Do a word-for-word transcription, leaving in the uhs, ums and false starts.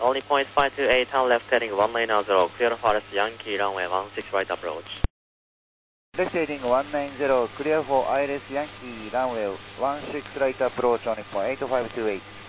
only point five two eight, turn left heading one nine zero, clear for Yankee runway one six right approach. Left heading one nine zero, clear for I L S Yankee runway one six right approach, only point eight five two eight.